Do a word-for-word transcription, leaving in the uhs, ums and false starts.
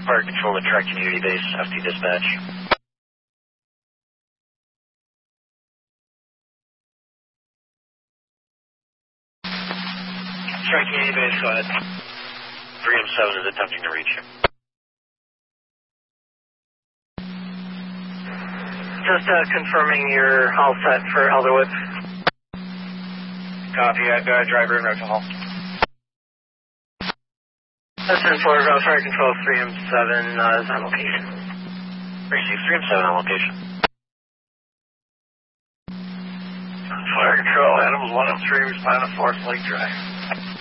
Fire Control to Track Community Base, F T Dispatch. Track Community Base, go ahead. Freedom seven is attempting to reach you. Just uh, confirming you're all set for Elderwood. Copy, I've got a driver en route to Hall. That's ten four, uh, Fire Control, Freedom seven uh, is on location. Receive Freedom seven on location. Fire Control, Animals one oh three, respond to Forest Lake Drive.